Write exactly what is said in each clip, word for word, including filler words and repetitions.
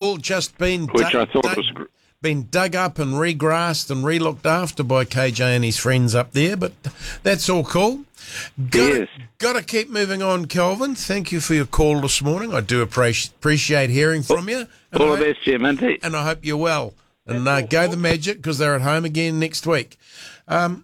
all just been which dug, I thought dug, was gr- been dug up and regrassed and re-looked after by K J and his friends up there, but that's all cool. Got yes. Got to keep moving on, Kelvin. Thank you for your call this morning. I do appreciate appreciate hearing from you. And All I, the best, Jim. Indeed. and I hope you're well. And uh, go the Magic, because they're at home again next week. Um,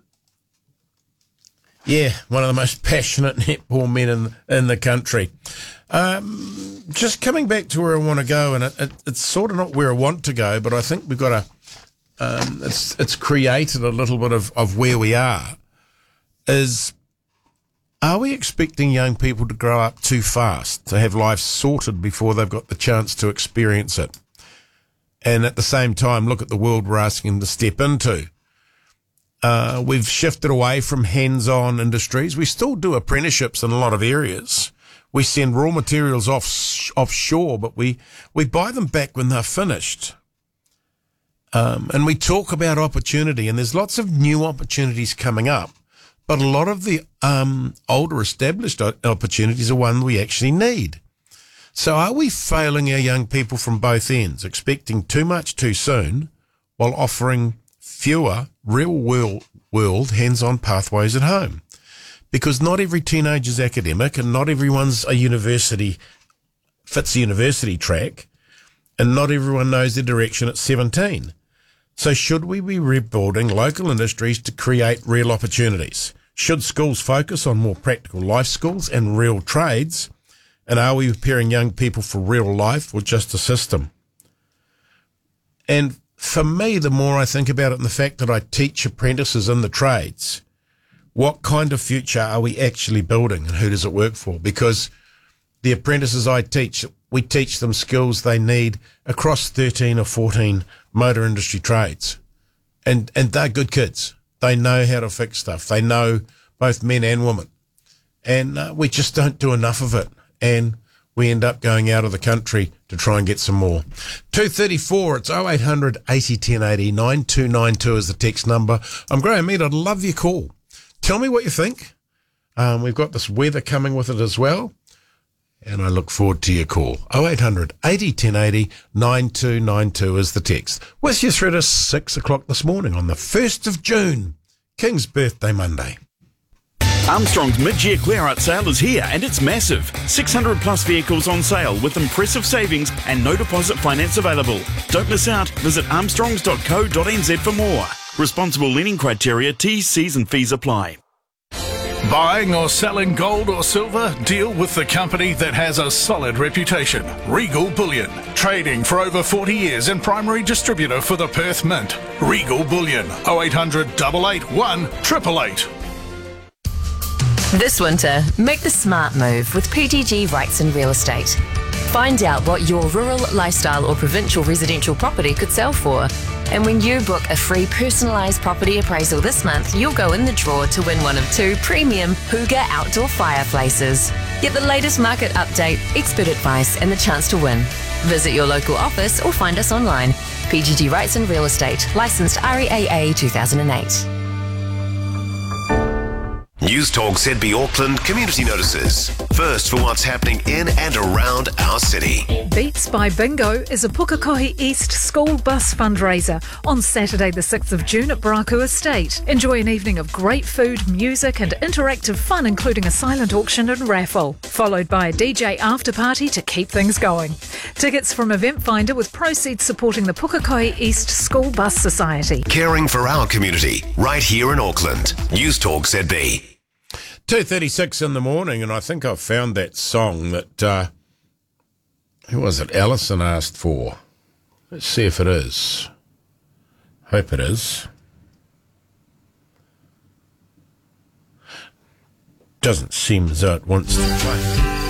yeah, one of the most passionate netball men in in the country. Um, just coming back to where I want to go, and it, it, it's sort of not where I want to go, but I think we've got to. Um, it's it's created a little bit of, of where we are. Is are we expecting young people to grow up too fast, to have life sorted before they've got the chance to experience it? And at the same time, look at the world we're asking them to step into. Uh, we've shifted away from hands-on industries. We still do apprenticeships in a lot of areas. We send raw materials off offshore, but we, we buy them back when they're finished. Um, and we talk about opportunity, and there's lots of new opportunities coming up. But a lot of the um, older established opportunities are one we actually need. So are we failing our young people from both ends, expecting too much too soon while offering fewer real-world world hands-on pathways at home? Because not every teenager's academic and not everyone's a university, fits a university track, and not everyone knows their direction at seventeen. So should we be rebuilding local industries to create real opportunities? Should schools focus on more practical life skills and real trades? And are we preparing young people for real life or just a system? And for me, the more I think about it and the fact that I teach apprentices in the trades, what kind of future are we actually building and who does it work for? Because the apprentices I teach, we teach them skills they need across thirteen or fourteen motor industry trades. And, and they're good kids. They know how to fix stuff. They know both men and women. And uh, we just don't do enough of it. And we end up going out of the country to try and get some more. two thirty-four, it's oh eight hundred eighty ten eighty, nine two nine two is the text number. I'm Graham Mead, I'd love your call. Tell me what you think. Um, we've got this weather coming with it as well. And I look forward to your call. oh eight hundred eighty ten eighty, nine two nine two is the text. With you through to six o'clock this morning on the first of June, King's Birthday Monday. Armstrong's mid-year clear-out sale is here and it's massive. six hundred plus vehicles on sale with impressive savings and no deposit finance available. Don't miss out. Visit armstrongs dot co dot n z for more. Responsible lending criteria, T's, C's and fees apply. Buying or selling gold or silver? Deal with the company that has a solid reputation. Regal Bullion. Trading for over forty years and primary distributor for the Perth Mint. Regal Bullion. oh eight hundred, eight eight one, eight eight eight. This winter, make the smart move with P G G Rights and Real Estate. Find out what your rural, lifestyle or provincial residential property could sell for. And when you book a free personalised property appraisal this month, you'll go in the draw to win one of two premium Hooga outdoor fireplaces. Get the latest market update, expert advice and the chance to win. Visit your local office or find us online. P G G Rights and Real Estate, licensed R E A A two thousand eight. News Talk Z B Auckland community notices. First for what's happening in and around our city. Beats by Bingo is a Pukekohe East school bus fundraiser on Saturday the sixth of June at Braku Estate. Enjoy an evening of great food, music and interactive fun, including a silent auction and raffle, followed by a D J after party to keep things going. Tickets from Event Finder with proceeds supporting the Pukekohe East School Bus Society. Caring for our community right here in Auckland. News Talk Z B. two thirty-six in the morning, and I think I've found that song that, uh, who was it, Alison asked for. Let's see if it is. Hope it is. Doesn't seem as though it wants to play.